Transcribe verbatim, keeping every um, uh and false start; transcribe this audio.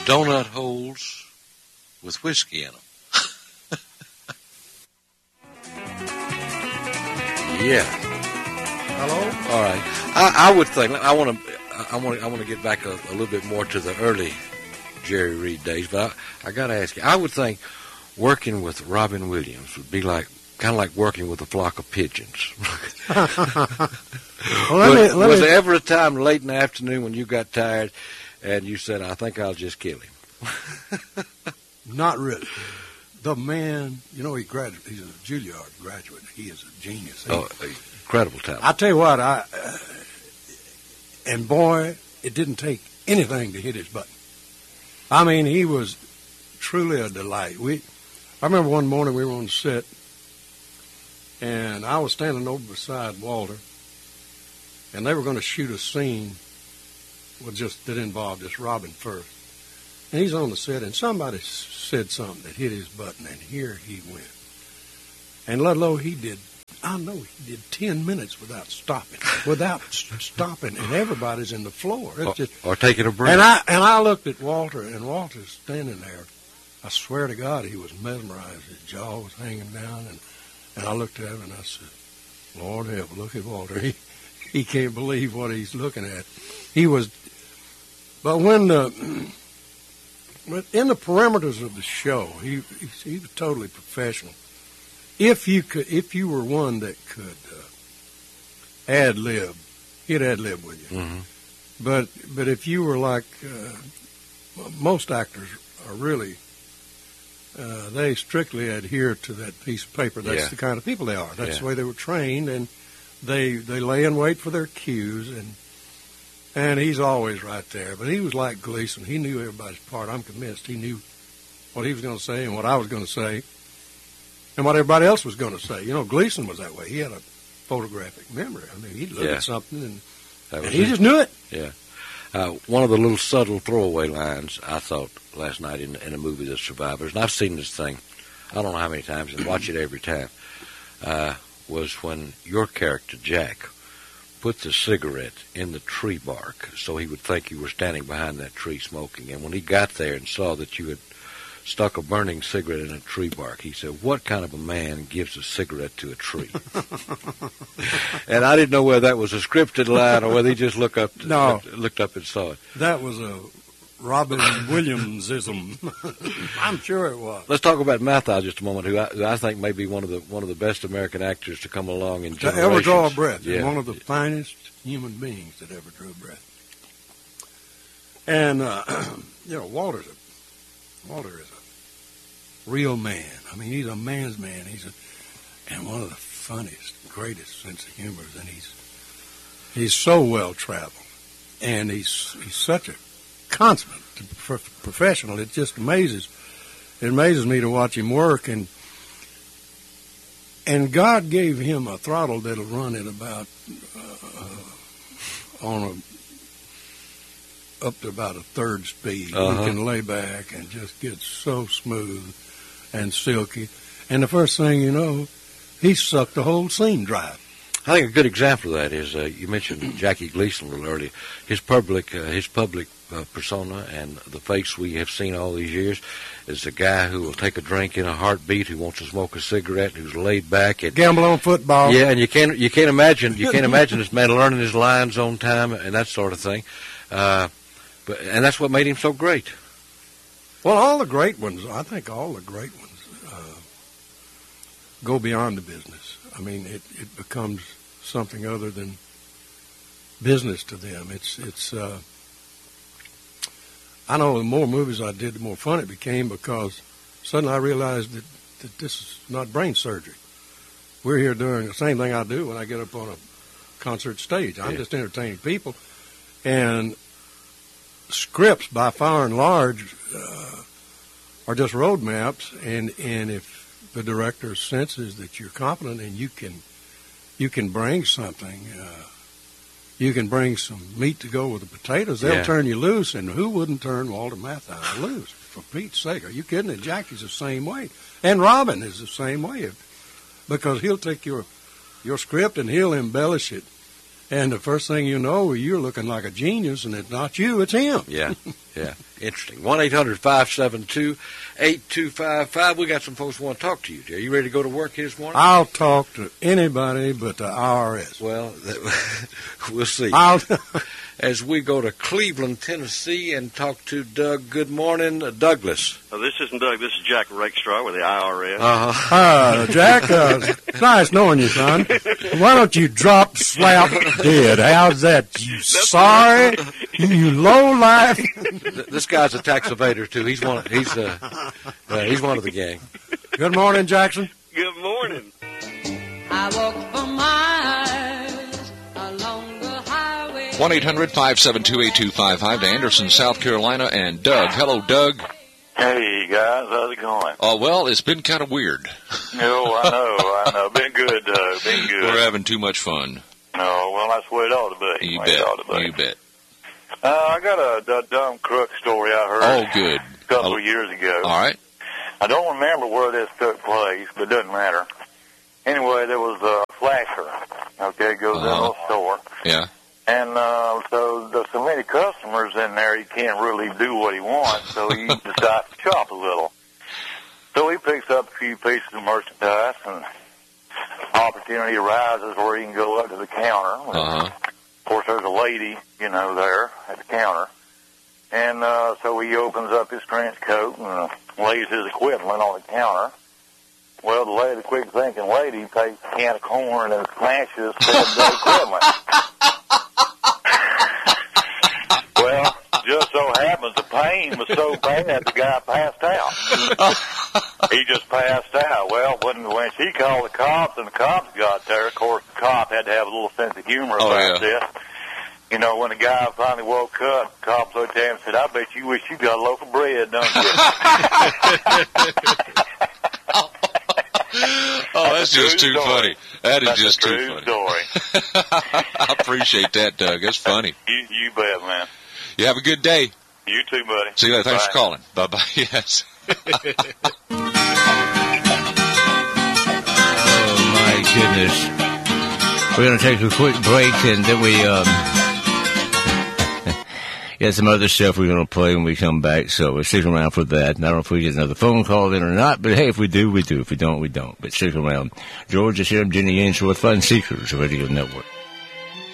donut holes with whiskey in them. Yeah. Hello? All right. I, I would think I want to I want I want to get back a, a little bit more to the early Jerry Reed days, but I, I got to ask you. I would think working with Robin Williams would be like kind of like working with a flock of pigeons. well, was me, let was me, there ever a time late in the afternoon when you got tired and you said, "I think I'll just kill him"? Not really. The man, you know, he graduated. He's a Juilliard graduate. He is a genius. He, Oh, incredible talent. I tell you what, I uh, and boy, it didn't take anything to hit his button. I mean, he was truly a delight. We, I remember one morning we were on set, and I was standing over beside Walter, and they were going to shoot a scene with just that involved just Robin first. And he's on the set, and somebody said something that hit his button, and here he went. And Ludlow, he did, I know he did ten minutes without stopping, without stopping, and everybody's in the floor. It's or, just, or taking a break. and I and I looked at Walter, and Walter's standing there. I swear to God, he was mesmerized. His jaw was hanging down, and, and I looked at him, and I said, Lord help, look at Walter. He, he can't believe what he's looking at. He was, but when the... But in the perimeters of the show, he, he he was totally professional. If you could, if you were one that could uh, ad lib, he'd ad lib with you. Mm-hmm. But but if you were like uh, most actors are really, uh, they strictly adhere to that piece of paper. That's Yeah. the kind of people they are. That's Yeah. the way they were trained, and they they lay in wait for their cues and. And he's always right there. But he was like Gleason. He knew everybody's part. I'm convinced he knew what he was going to say and what I was going to say and what everybody else was going to say. You know, Gleason was that way. He had a photographic memory. I mean, he'd look Yeah. at something and, That was and he it. just knew it. Yeah. Uh, one of the little subtle throwaway lines I thought last night in, in a movie, The Survivors, and I've seen this thing I don't know how many times and watch it every time, uh, was when your character, Jack, put the cigarette in the tree bark so he would think you were standing behind that tree smoking. And when he got there and saw that you had stuck a burning cigarette in a tree bark, he said, what kind of a man gives a cigarette to a tree? And I didn't know whether that was a scripted line or whether he just looked up, No. looked up and saw it. That was a Robin Williamsism. I'm sure it was. Let's talk about Mathau just a moment, who I, who I think may be one of the one of the best American actors to come along in To generations. ever draw a breath. Yeah. One of the finest human beings that ever drew a breath. And, uh, you know, Walter's a, Walter is a real man. I mean, he's a man's man. He's a, and one of the funniest, greatest sense of humor. And he's he's so well traveled, and he's he's such a consummate prof- professional. It just amazes it amazes me to watch him work. And and God gave him a throttle that'll run at about uh, on a up to about a third speed. Uh-huh. He can lay back and just get so smooth and silky. And the first thing you know, he sucked the whole scene dry. I think a good example of that is uh, you mentioned Jackie Gleason a little earlier. His public, uh, his public uh, persona and the face we have seen all these years is a guy who will take a drink in a heartbeat, who wants to smoke a cigarette, who's laid back. And, Gamble on football. yeah, and you can't you can't imagine you can't imagine this man learning his lines on time and that sort of thing. Uh, but and that's what made him so great. Well, all the great ones, I think all the great ones uh, go beyond the business. I mean, it, it becomes something other than business to them. It's, it's, uh, I know the more movies I did, the more fun it became, because suddenly I realized that, that this is not brain surgery. We're here doing the same thing I do when I get up on a concert stage. I'm Yeah. just entertaining people. And scripts, by far and large, uh, are just road maps, and, and if the director senses that you're competent and you can you can bring something, uh, you can bring some meat to go with the potatoes, they'll Yeah. turn you loose, and who wouldn't turn Walter Matthau loose? For Pete's sake, are you kidding? And Jackie's the same way, and Robin is the same way, because he'll take your your script and he'll embellish it, and the first thing you know, you're looking like a genius, and it's not you, it's him. Yeah, Yeah, interesting. one eight hundred five seven two eight two five five. We got some folks who want to talk to you. Are you ready to go to work here this morning? I'll talk to anybody but the I R S. Well, we'll see. I'll As we go to Cleveland, Tennessee, and talk to Doug. Good morning, Douglas. Oh, this isn't Doug. This is Jack Rakestraw with the I R S. Uh-huh. Uh, Jack, uh, it's nice knowing you, son. Why don't you drop slap dead? How's that? You sorry? You low life? This guy's a tax evader too. He's one. He's uh, uh, he's one of the gang. Good morning, Jackson. Good morning. I walk for miles along the highway. one eight hundred five seven two eight two five five to Anderson, South Carolina, and Doug. Hello, Doug. Hey, guys. How's it going? Oh, well, it's been kind of weird. No, I know. I know. Been good, Doug. Been good. We're having too much fun. No, well, that's the way it ought to be. You Way it bet. ought to be. You bet. Uh, I got a, a dumb crook story I heard Oh, good. a couple Oh, of years ago. all right. I don't remember where this took place, but it doesn't matter. Anyway, there was a flasher. Okay, goes in a Uh-huh. little store. Yeah. And uh, so there's so many customers in there, he can't really do what he wants, so he decides to shop a little. So he picks up a few pieces of merchandise, and opportunity arises where he can go up to the counter. Uh-huh. Of course, there's a lady, you know, there at the counter. And uh, so he opens up his trench coat and uh, lays his equipment on the counter. Well, the lady, the quick-thinking lady, takes a can of corn and smashes the equipment. Well, just so happens the pain was so bad the guy passed out. He just passed out. Well, when when she called the cops and the cops got there, of course, the cop had to have a little sense of humor Oh, about yeah. this. You know, when the guy finally woke up, the cops looked at him and said, I bet you wish you got a loaf of bread, don't you? Oh, that's just true too story. funny. That is That's just a too true funny. story. I appreciate that, Doug. That's funny. You, you bet, man. You have a good day. You too, buddy. See you later. Thanks Bye. for calling. Bye-bye. Yes. Oh, my goodness. We're going to take a quick break, and then we um, got some other stuff we're going to play when we come back, so stick around for that. And I don't know if we get another phone call in or not, but hey, if we do, we do. If we don't, we don't. But stick around. George is here. I'm Jenny Ainsworth, Fun Seekers Radio Network.